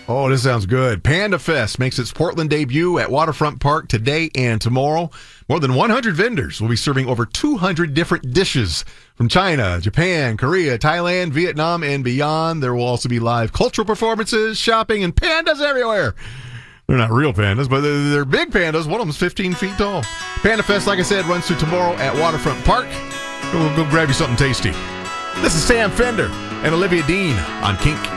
Oh, this sounds good. Panda Fest makes its Portland debut at Waterfront Park today and tomorrow. More than 100 vendors will be serving over 200 different dishes from China, Japan, Korea, Thailand, Vietnam, and beyond. There will also be live cultural performances, shopping, and pandas everywhere. They're not real pandas, but they're big pandas. One of them's 15 feet tall. Panda Fest, like I said, runs through tomorrow at Waterfront Park. Go grab you something tasty. This is Sam Fender and Olivia Dean on Kink.